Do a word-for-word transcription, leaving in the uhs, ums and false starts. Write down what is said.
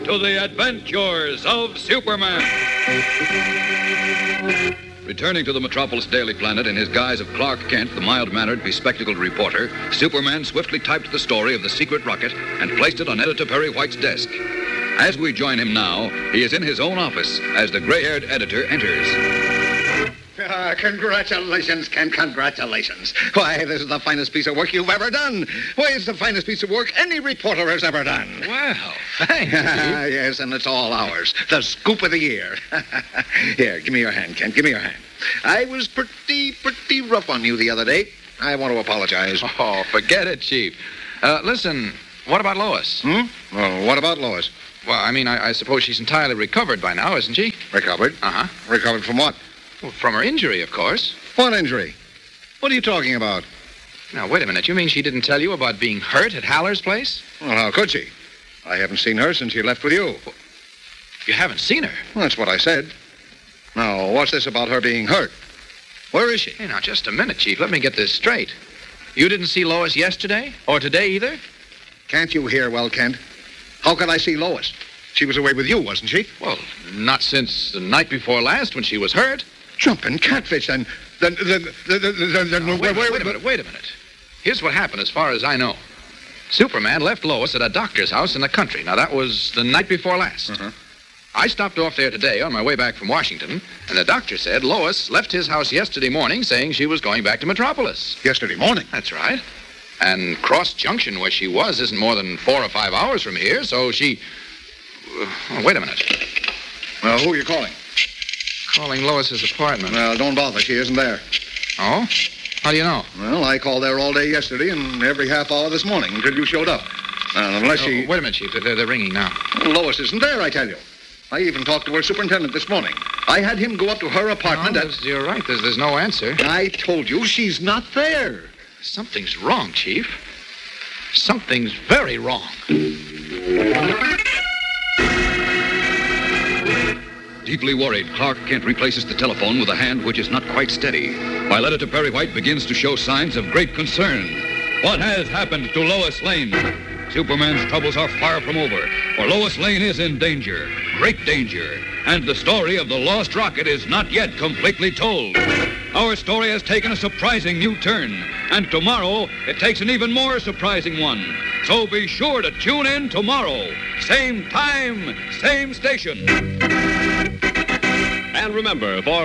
to the adventures of Superman. Returning to the Metropolis Daily Planet in his guise of Clark Kent, the mild-mannered, bespectacled reporter, Superman swiftly typed the story of the secret rocket and placed it on Editor Perry White's desk. As we join him now, he is in his own office as the gray-haired editor enters. Ah, congratulations, Ken, congratulations. Why, this is the finest piece of work you've ever done. Why, it's the finest piece of work any reporter has ever done. Well, thanks. Ah, yes, and it's all ours. The scoop of the year. Here, give me your hand, Ken, give me your hand. I was pretty, pretty rough on you the other day. I want to apologize. Oh, forget it, Chief. Uh, listen, what about Lois? Hmm? Well, what about Lois? Well, I mean, I, I suppose she's entirely recovered by now, isn't she? Recovered? Uh-huh. Recovered from what? Well, from her injury, of course. What injury? What are you talking about? Now, wait a minute. You mean she didn't tell you about being hurt at Haller's place? Well, how could she? I haven't seen her since she left with you. You haven't seen her? Well, that's what I said. Now, what's this about her being hurt? Where is she? Hey, now, just a minute, Chief. Let me get this straight. You didn't see Lois yesterday? Or today either? Can't you hear well, Kent? How could I see Lois? She was away with you, wasn't she? Well, not since the night before last when she was hurt. Jumping catfish, then... Then... Then... Then... then, then Now, wait, a minute, wait a minute, wait a minute. Here's what happened as far as I know. Superman left Lois at a doctor's house in the country. Now, that was the night before last. Uh-huh. I stopped off there today on my way back from Washington, and the doctor said Lois left his house yesterday morning saying she was going back to Metropolis. Yesterday morning? That's right. And Cross Junction, where she was, isn't more than four or five hours from here, so she... Oh, wait a minute. Well, who are you calling? Calling Lois's apartment. Well, don't bother. She isn't there. Oh? How do you know? Well, I called there all day yesterday and every half hour this morning until you showed up. Uh, unless Oh, she... wait a minute, Chief. They're, they're ringing now. Well, Lois isn't there, I tell you. I even talked to her superintendent this morning. I had him go up to her apartment No, and... there's- You're right. There's, there's no answer. I told you she's not there. Something's wrong, Chief. Something's very wrong. Deeply worried, Clark Kent replaces the telephone with a hand which is not quite steady, while Editor Perry White begins to show signs of great concern. What has happened to Lois Lane? Superman's troubles are far from over, for Lois Lane is in danger, great danger, and the story of the lost rocket is not yet completely told. Our story has taken a surprising new turn, and tomorrow it takes an even more surprising one. So be sure to tune in tomorrow. Same time, same station. And remember, for